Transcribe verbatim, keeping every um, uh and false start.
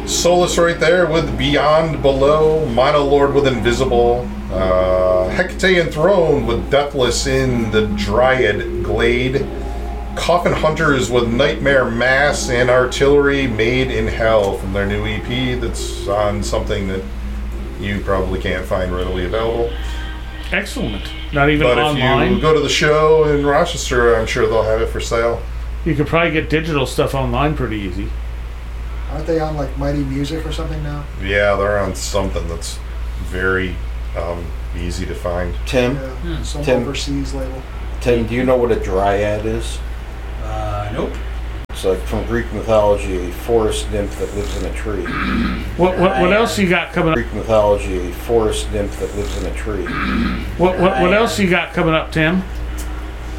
Solus right there with Beyond Below, Monolord with Invisible, uh, Hecate Enthroned with Deathless in the Dryad Glade, Coffin Hunters with Nightmare Mass, and Artillery Made in Hell from their new E P that's on something that you probably can't find readily available. Excellent. Not even but online? But if you go to the show in Rochester, I'm sure they'll have it for sale. You could probably get digital stuff online pretty easy. Aren't they on like Mighty Music or something now? Yeah, they're on something that's very um, easy to find. Tim? Yeah, Hmm. some Tim. overseas label. Tim, do you know what a dryad is? Uh, nope. It's like from Greek mythology, a forest nymph that lives in a tree. What what, what else you got coming up? Greek mythology, a forest nymph that lives in a tree. What what, what else you got coming up, Tim?